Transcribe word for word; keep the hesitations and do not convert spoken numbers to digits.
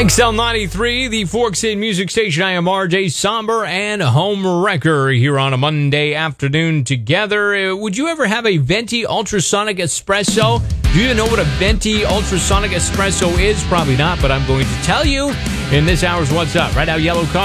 X L ninety-three, the Forks in Music Station. I am R J Somber and Home Wrecker here on a Monday afternoon together. Uh, would you ever have a Venti Ultrasonic Espresso? Do you even know what a Venti Ultrasonic Espresso is? Probably not, but I'm going to tell you in this hour's What's Up. Right now, Yellow Car.